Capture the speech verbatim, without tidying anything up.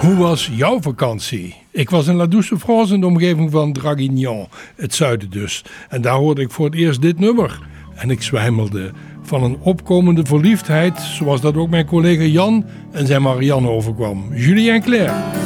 Hoe was jouw vakantie? Ik was in La Douce-France in de omgeving van Draguignan, het zuiden dus. En daar hoorde ik voor het eerst dit nummer. En ik zwijmelde van een opkomende verliefdheid, zoals dat ook mijn collega Jan en zijn Marianne overkwam. Julien Clerc.